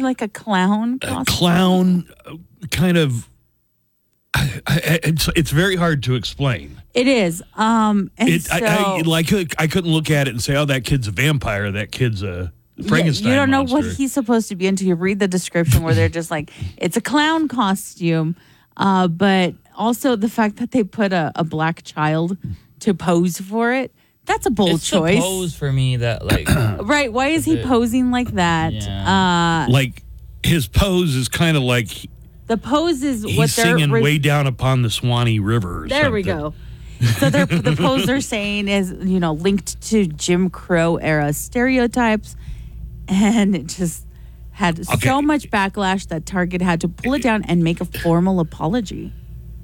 like a clown costume? A clown kind of. It's very hard to explain. It is. And I couldn't look at it and say, "Oh, that kid's a vampire. That kid's a Frankenstein." You don't know monster. what he's supposed to be until you read the description, where they're just like, "It's a clown costume," but also the fact that they put a black child to pose for it. That's a bold choice. It's a pose for me that like right. Why is he posing like that? Yeah. Like his pose is kind of like. The pose is He's what they're singing way down upon the Swanee River. Or there something. we go. So the pose they're saying is, linked to Jim Crow era stereotypes, and it just had so much backlash that Target had to pull it down and make a formal apology.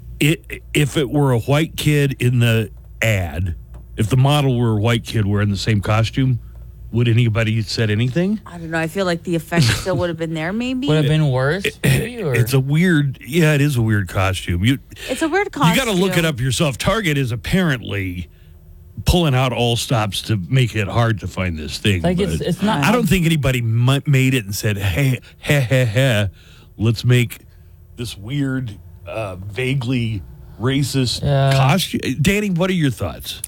If it were a white kid in the ad, if the model were a white kid wearing the same costume, would anybody said anything? I don't know. I feel like the effect still would have been there, maybe. Would have been worse, maybe? Or? It's a weird, it is a weird costume. It's a weird costume. You got to look it up yourself. Target is apparently pulling out all stops to make it hard to find this thing. Like it's not. I don't think anybody made it and said, hey, let's make this weird, vaguely racist costume. Danny, what are your thoughts?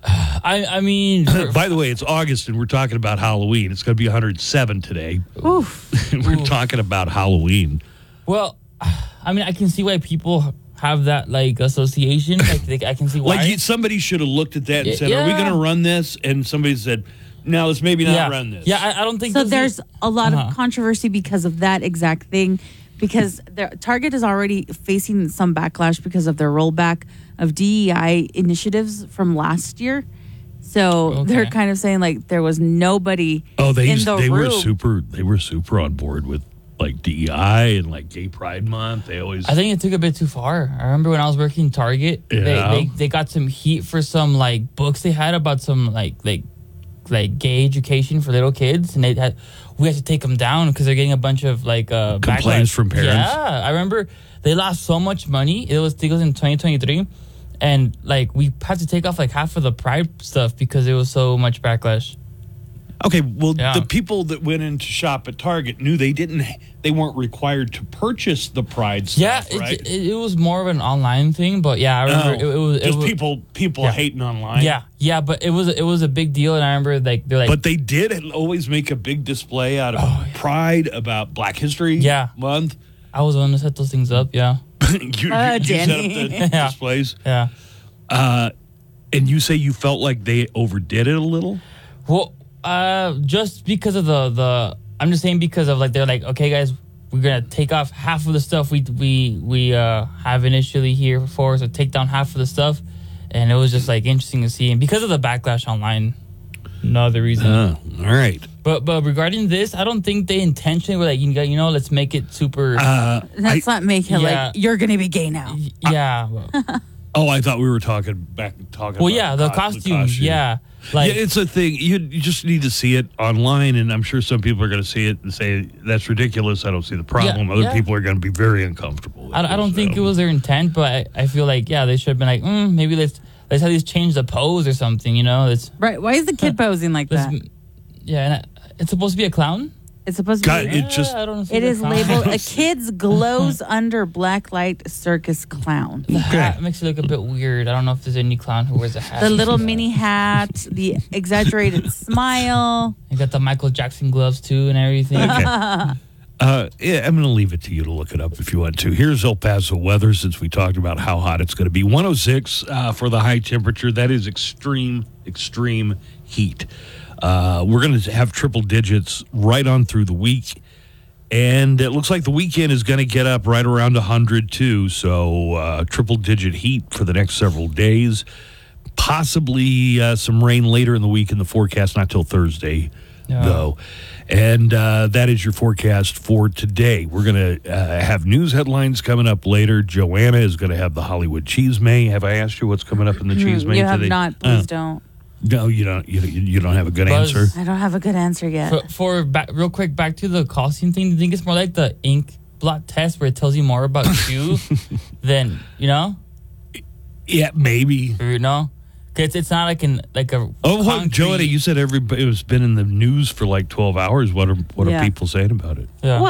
I mean, by the way, it's August and we're talking about Halloween. It's going to be 107 today. Oof. We're talking about Halloween. Well, I mean, I can see why people have that like association. Like, I can see why. Like somebody should have looked at that and said, "Are we going to run this?" And somebody said, "No, let's maybe not run this." Yeah, I don't think so. There's a lot of controversy because of that exact thing. Because Target is already facing some backlash because of their rollback of DEI initiatives from last year. So they're kind of saying like there was nobody in the room. They were super on board with like DEI and like Gay Pride Month. I think it took a bit too far. I remember when I was working Target, they got some heat for some like books they had about some like gay education for little kids, and we had to take them down because they're getting a bunch of like complaints from parents. Yeah, I remember they lost so much money. It was in 2023, and like we had to take off like half of the Pride stuff because it was so much backlash. Okay, well, the people that went in to shop at Target knew they weren't required to purchase the Pride stuff, right? It was more of an online thing, but yeah, I remember it was people hating online. Yeah, but it was a big deal, and I remember like they're like, but they did always make a big display out of Pride about Black History Month. I was the one to set those things up. Yeah, you set up the displays. Yeah, and you say you felt like they overdid it a little. Well. Just because of I'm just saying because of like they're like, okay guys, we're gonna take off half of the stuff we have initially here for, so take down half of the stuff, and it was just like interesting to see, and because of the backlash online, no other reason. All right. But regarding this, I don't think they intentionally were like, let's make it super. Let's not make it like you're gonna be gay now. Yeah. Oh, I thought we were talking. Well, yeah, the costume. Yeah. Like, it's a thing. You just need to see it online, and I'm sure some people are going to see it and say, that's ridiculous. I don't see the problem. Other people are going to be very uncomfortable. I don't think it was their intent, but I feel like, they should have been like, maybe let's at least change the pose or something, Right. Why is the kid posing like that? Yeah, and it's supposed to be a clown? It's supposed to be. It is labeled a kid's glows under black light circus clown. The hat makes it look a bit weird. I don't know if there's any clown who wears a hat. The little mini hat, the exaggerated smile. You got the Michael Jackson gloves too and everything. Okay. I'm going to leave it to you to look it up if you want to. Here's El Paso weather, since we talked about how hot it's going to be. 106 for the high temperature. That is extreme heat. We're going to have triple digits right on through the week. And it looks like the weekend is going to get up right around 100 too. So triple digit heat for the next several days. Possibly some rain later in the week in the forecast, not till Thursday, though. And that is your forecast for today. We're going to have news headlines coming up later. Joanna is going to have the Hollywood Cheese May. Have I asked you what's coming up in the Cheese May today? You have not. Please don't. No, you don't. You don't have a good answer. I don't have a good answer yet. Real quick, back to the costume thing. Do you think it's more like the ink blot test where it tells you more about you than Yeah, maybe. Because it's not like a. Oh, Joanna, you said it was been in the news for like 12 hours. What are people saying about it? Yeah.